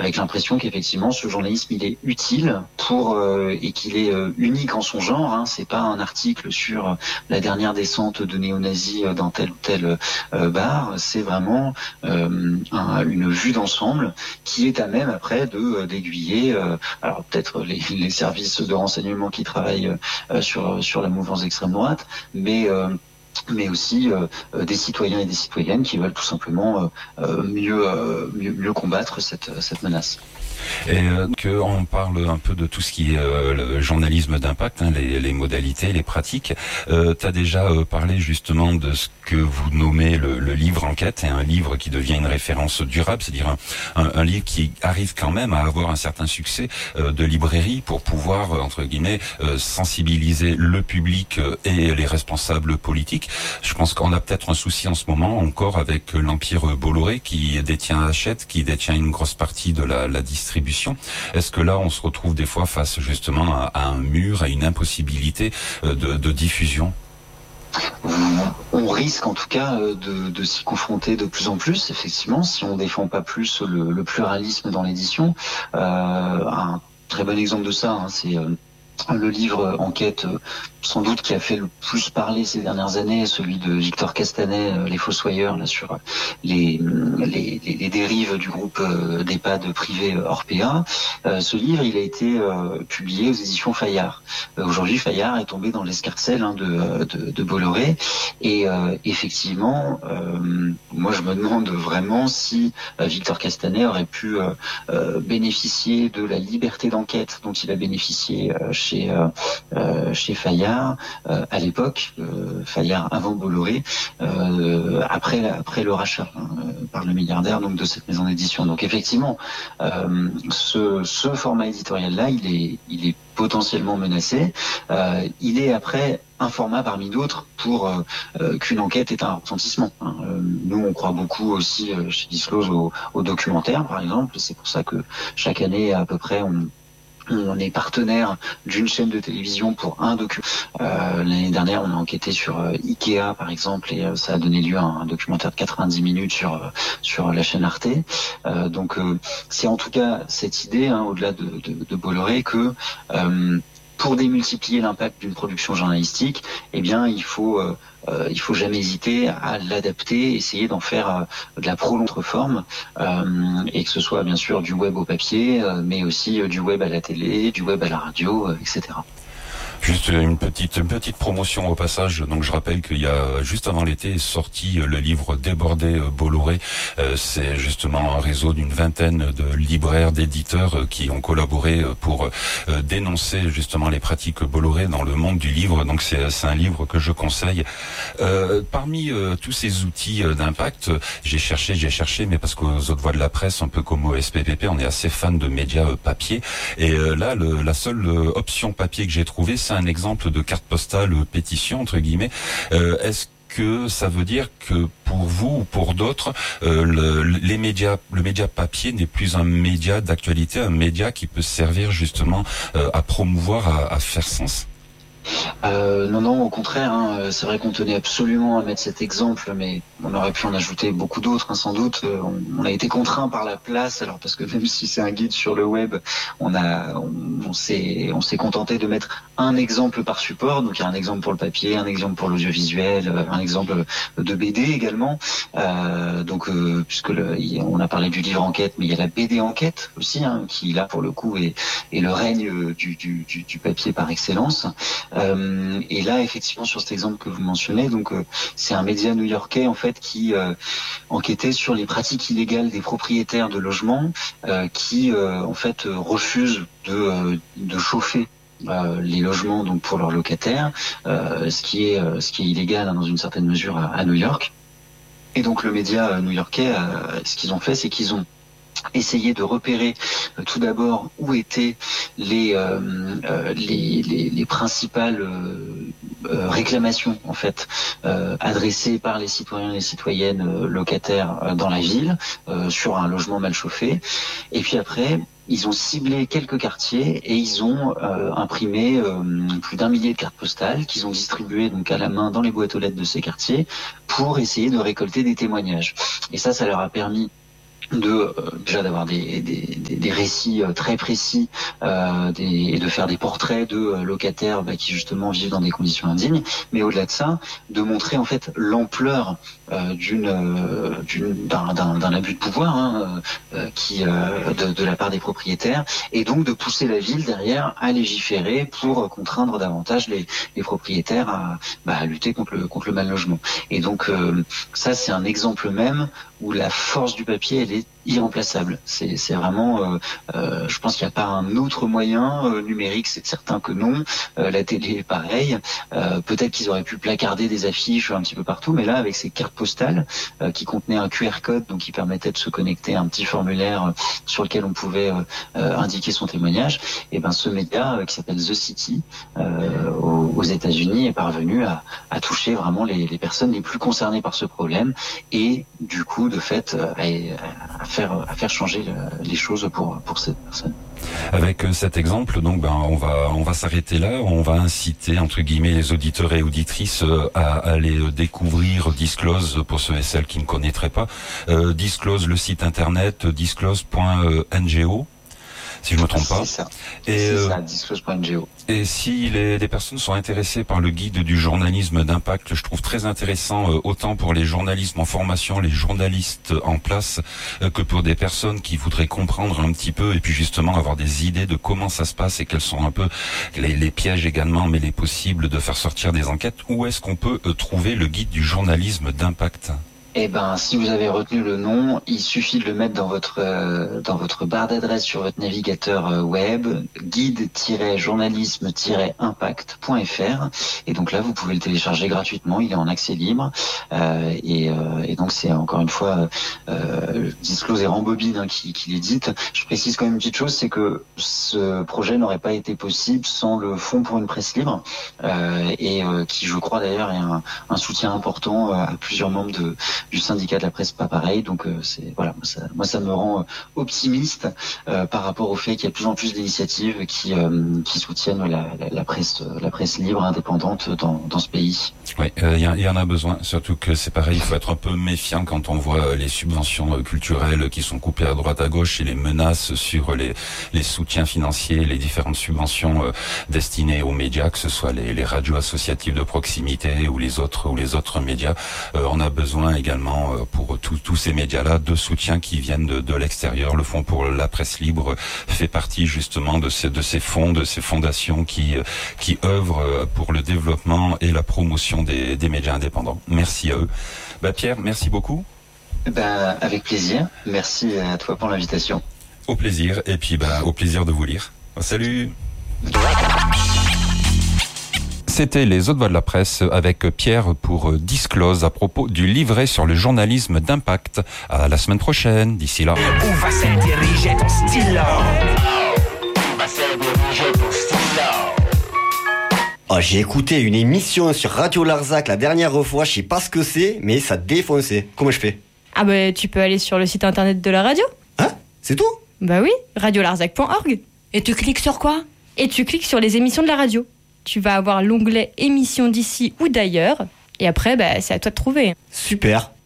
avec l'impression qu'effectivement ce journalisme il est utile et qu'il est unique en son genre. Hein. C'est pas un article sur la dernière descente de néo-nazis dans tel ou tel bar. C'est vraiment une vue d'ensemble qui est à même après d'aiguiller. Alors peut-être les services de renseignement qui travaillent sur la mouvance d'extrême droite, mais aussi des citoyens et des citoyennes qui veulent tout simplement mieux combattre cette menace. Et qu'on parle un peu de tout ce qui est le journalisme d'impact, hein, les modalités, les pratiques. Tu as déjà parlé justement de ce que vous nommez le livre enquête, et un livre qui devient une référence durable, c'est-à-dire un livre qui arrive quand même à avoir un certain succès de librairie pour pouvoir, entre guillemets, sensibiliser le public et les responsables politiques. Je pense qu'on a peut-être un souci en ce moment encore avec l'Empire Bolloré qui détient Hachette, qui détient une grosse partie de la distribution. Est-ce que là, on se retrouve des fois face justement à un mur, à une impossibilité de diffusion ? On risque en tout cas de s'y confronter de plus en plus, effectivement, si on défend pas plus le pluralisme dans l'édition. Un très bon exemple de ça, hein, c'est le livre Enquête, sans doute qui a fait le plus parler ces dernières années, celui de Victor Castanet, Les Fossoyeurs, là sur les dérives du groupe d'EHPAD privé Orpea. Ce livre, il a été publié aux éditions Fayard. Aujourd'hui, Fayard est tombé dans l'escarcelle de Bolloré, et effectivement, moi je me demande vraiment si Victor Castanet aurait pu bénéficier de la liberté d'enquête dont il a bénéficié chez Fayard à l'époque, Fayard avant Bolloré, après le rachat par le milliardaire donc de cette maison d'édition. Donc effectivement, ce format éditorial-là, il est potentiellement menacé. Il est après un format parmi d'autres pour qu'une enquête ait un retentissement. Nous, on croit beaucoup aussi chez Disclose au documentaire, par exemple. C'est pour ça que chaque année, à peu près, on est partenaire d'une chaîne de télévision pour un documentaire. L'année dernière, on a enquêté sur Ikea, par exemple, et ça a donné lieu à un documentaire de 90 minutes sur la chaîne Arte. Donc, c'est en tout cas cette idée, hein, au-delà de Bolloré, que pour démultiplier l'impact d'une production journalistique, eh bien, il faut jamais hésiter à l'adapter, essayer d'en faire de la prolongée forme, et que ce soit bien sûr du web au papier, mais aussi du web à la télé, du web à la radio, etc. Juste une petite promotion au passage. Donc je rappelle qu'il y a juste avant l'été est sorti le livre Débordé Bolloré. C'est justement un réseau d'une vingtaine de libraires, d'éditeurs qui ont collaboré pour dénoncer justement les pratiques Bolloré dans le monde du livre. Donc c'est un livre que je conseille. Parmi tous ces outils d'impact, j'ai cherché, mais parce qu'aux autres voix de la presse, un peu comme au SPPP, on est assez fan de médias papier. Et là, la seule option papier que j'ai trouvée, c'est un exemple de carte postale pétition entre guillemets. Est-ce que ça veut dire que pour vous ou pour d'autres, le média papier n'est plus un média d'actualité, un média qui peut servir justement à promouvoir, à faire sens? Non, au contraire, hein, c'est vrai qu'on tenait absolument à mettre cet exemple, mais on aurait pu en ajouter beaucoup d'autres, hein, sans doute. On a été contraint par la place, alors parce que même si c'est un guide sur le web, on s'est contenté de mettre un exemple par support. Donc il y a un exemple pour le papier, un exemple pour l'audiovisuel, un exemple de BD également. Puisque on a parlé du livre enquête, mais il y a la BD enquête aussi, hein, qui là pour le coup est le règne du papier par excellence. Et là, effectivement, sur cet exemple que vous mentionnez, donc c'est un média new-yorkais en fait qui enquêtait sur les pratiques illégales des propriétaires de logements qui en fait refusent de chauffer les logements donc pour leurs locataires, ce qui est illégal, hein, dans une certaine mesure à New York. Et donc le média new-yorkais, ce qu'ils ont fait, c'est qu'ils ont essayer de repérer tout d'abord où étaient les principales réclamations en fait adressées par les citoyens et les citoyennes locataires dans la ville sur un logement mal chauffé. Et puis après, ils ont ciblé quelques quartiers et ils ont imprimé plus d'1 millier de cartes postales qu'ils ont distribuées donc à la main dans les boîtes aux lettres de ces quartiers pour essayer de récolter des témoignages. Et ça leur a permis déjà d'avoir des récits très précis et de faire des portraits de locataires qui justement vivent dans des conditions indignes, mais au-delà de ça, de montrer en fait l'ampleur d'un abus de pouvoir de la part des propriétaires, et donc de pousser la ville derrière à légiférer pour contraindre davantage les propriétaires à lutter contre le mal logement. Et donc ça, c'est un exemple même où la force du papier, elle est irremplaçable. C'est vraiment, je pense qu'il n'y a pas un autre moyen numérique, c'est certain que non. La télé est pareil. Peut-être qu'ils auraient pu placarder des affiches un petit peu partout, mais là, avec ces cartes postales qui contenaient un QR code, donc qui permettait de se connecter à un petit formulaire sur lequel on pouvait indiquer son témoignage, et ben ce média qui s'appelle The City aux États-Unis est parvenu à toucher vraiment les personnes les plus concernées par ce problème, et du coup de fait à faire changer les choses pour cette personne. Avec cet exemple, donc on va s'arrêter là. On va inciter entre guillemets les auditeurs et auditrices à aller découvrir Disclose pour ceux et celles qui ne connaîtraient pas. Disclose, le site internet disclose.ngo. Si je ne me trompe pas. C'est ça, disclose.ngo. Et si des personnes sont intéressées par le guide du journalisme d'impact, je trouve très intéressant, autant pour les journalistes en formation, les journalistes en place, que pour des personnes qui voudraient comprendre un petit peu et puis justement avoir des idées de comment ça se passe et quels sont un peu les pièges également, mais les possibles de faire sortir des enquêtes. Où est-ce qu'on peut trouver le guide du journalisme d'impact ? Eh ben, si vous avez retenu le nom, il suffit de le mettre dans votre barre d'adresse sur votre navigateur web, guide-journalisme-impact.fr, et donc là vous pouvez le télécharger gratuitement, il est en accès libre, et donc c'est encore une fois Disclose et Rambobine qui l'édite. Je précise quand même une petite chose, c'est que ce projet n'aurait pas été possible sans le Fonds pour une presse libre, et qui je crois d'ailleurs est un soutien important à plusieurs membres du syndicat de la presse pas pareil, donc moi ça me rend optimiste par rapport au fait qu'il y a de plus en plus d'initiatives qui soutiennent la presse libre, indépendante dans ce pays. Oui, il y en a besoin, surtout que c'est pareil, il faut être un peu méfiant quand on voit les subventions culturelles qui sont coupées à droite à gauche et les menaces sur les soutiens financiers, les différentes subventions destinées aux médias, que ce soit les radios associatives de proximité ou les autres médias. On a besoin également pour tous ces médias-là de soutien qui viennent de l'extérieur. Le Fonds pour la presse libre fait partie justement de ces fonds, de ces fondations qui œuvrent pour le développement et la promotion des médias indépendants. Merci à eux. Pierre, merci beaucoup. Avec plaisir. Merci à toi pour l'invitation. Au plaisir, et puis au plaisir de vous lire. Salut. C'était les Autres Voix de la presse avec Pierre pour Disclose à propos du livret sur le journalisme d'impact. À la semaine prochaine. D'ici là. Où va se diriger ton stylo? J'ai écouté une émission sur Radio Larzac la dernière fois, je sais pas ce que c'est, mais ça défonçait. Comment je fais? Tu peux aller sur le site internet de la radio. Hein? C'est tout? Bah oui, radiolarzac.org. Et tu cliques sur quoi? Et tu cliques sur les émissions de la radio. Tu vas avoir l'onglet émissions d'ici ou d'ailleurs. Et après, c'est à toi de trouver. Super.